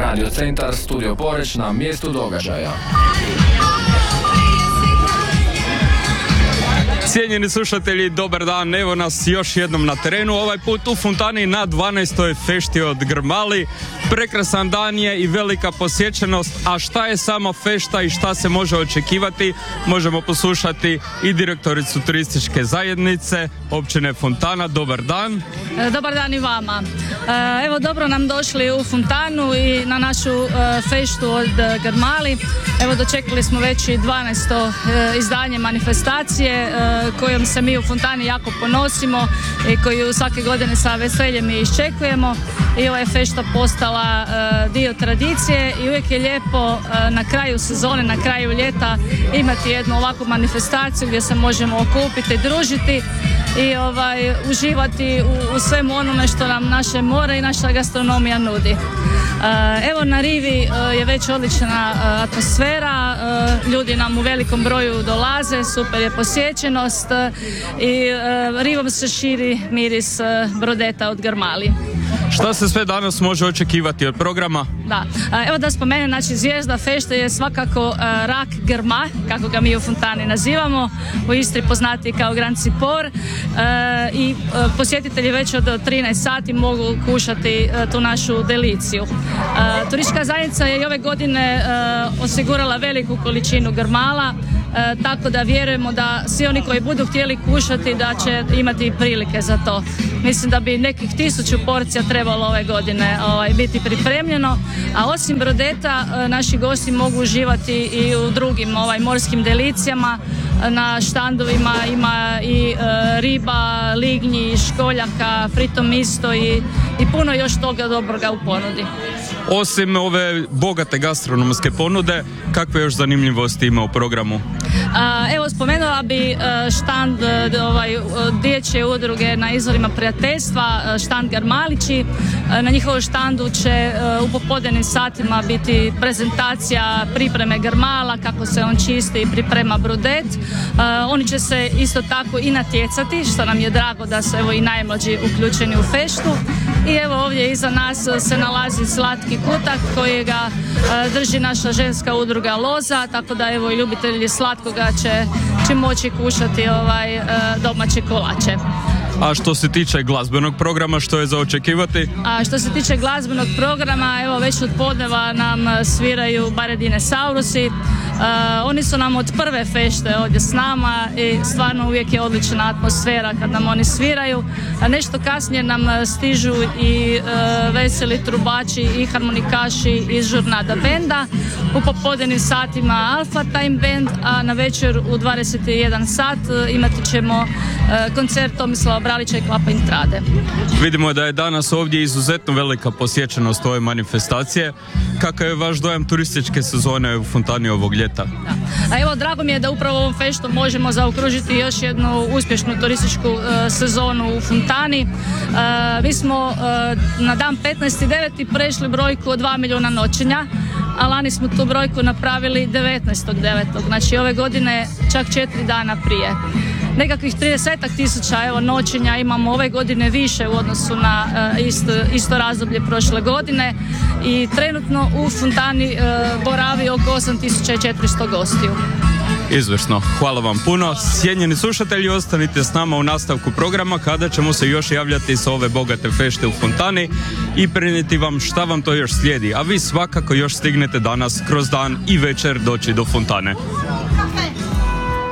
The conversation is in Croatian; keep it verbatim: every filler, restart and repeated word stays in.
Radio Centar, Studio Poreć na mjestu događaja. Cijenjeni slušatelji, dobar dan, evo nas još jednom na terenu, ovaj put u Fontani na dvanaestoj fešti od Grmali. Prekrasan dan je i velika posjećenost, a šta je sama fešta i šta se može očekivati, možemo poslušati i direktoricu turističke zajednice općine Fontana. Dobar dan. Dobar dan i vama. Evo, dobro nam došli u Fontanu i na našu feštu od Grmali. Evo, dočekali smo već i dvanaesto izdanje manifestacije kojom se mi u Fontani jako ponosimo i koju svake godine sa veseljem i iščekujemo. I ova je fešta postala dio tradicije i uvijek je lijepo na kraju sezone, na kraju ljeta imati jednu ovakvu manifestaciju gdje se možemo okupiti, družiti i ovaj, uživati u, u svemu onome što nam naše more i naša gastronomija nudi. Evo, na rivi je već odlična atmosfera, ljudi nam u velikom broju dolaze, super je posjećenost i rivom se širi miris brodeta od Grmali. Šta se sve danas može očekivati od programa? Da, evo da spomenem, znači zvijezda fešte je svakako rak grma, kako ga mi u Fontani nazivamo, u Istri poznati kao Grand Cipor, i posjetitelji već od trinaest sati mogu kušati tu našu deliciju. Turistička zajednica je i ove godine osigurala veliku količinu grmala, tako da vjerujemo da svi oni koji budu htjeli kušati da će imati prilike za to. Mislim da bi nekih tisuću porcija trebalo ove godine ovaj, biti pripremljeno, a osim brodeta naši gosti mogu uživati i u drugim ovaj, morskim delicijama. Na štandovima ima i e, riba, lignji, školjaka, fritom isto i, i puno još toga dobroga u ponudi. Osim ove bogate gastronomske ponude, kakve još zanimljivosti ima u programu? A, evo, spomenula bi štand ovaj, dječje udruge na izvorima prijateljstva, štand Garmalići. Na njihovom štandu će u popodnevnim satima biti prezentacija pripreme grmala, kako se on čisti i priprema brodet. Oni će se isto tako i natjecati, što nam je drago da su evo i najmlađi uključeni u feštu. I evo, ovdje iza nas se nalazi slatki kutak kojega drži naša ženska udruga Loza, tako da evo i ljubitelji slatkoga će, će moći kušati ovaj, domaće kolače. A što se tiče glazbenog programa, što je za očekivati? A što se tiče glazbenog programa, evo već od podneva nam sviraju Baredine Saurusi. Uh, oni su nam od prve fešte ovdje s nama i stvarno uvijek je odlična atmosfera kad nam oni sviraju. A nešto kasnije nam stižu i uh, veseli trubači i harmonikaši iz Žurnada benda. U popodnevnim satima Alfa Time band, a na večer u dvadeset jedan sat uh, imati ćemo uh, koncert Tomislava Bralića i Klapa Intrade. Vidimo da je danas ovdje izuzetno velika posjećenost ove manifestacije. Kakav je vaš dojam turističke sezone u Fontani ovog ljeta? Da. A evo, drago mi je da upravo ovom feštom možemo zaokružiti još jednu uspješnu turističku uh, sezonu u Fontani. Uh, mi smo uh, na dan petnaesti deveti prešli brojku od dva milijuna noćenja, a lani smo tu brojku napravili devetnaestog devetog Znači ove godine čak četiri dana prije. Nekakvih trideset tisuća evo noćenja imamo ove godine više u odnosu na uh, isto, isto razdoblje prošle godine i trenutno u Fontani uh, boravi oko osam tisuća četiristo gostiju. Izvrsno, hvala vam puno. Cijenjeni slušatelji, ostanite s nama u nastavku programa kada ćemo se još javljati sa ove bogate fešte u Fontani i prenijeti vam šta vam to još slijedi, a vi svakako još stignete danas kroz dan i večer doći do Fontane.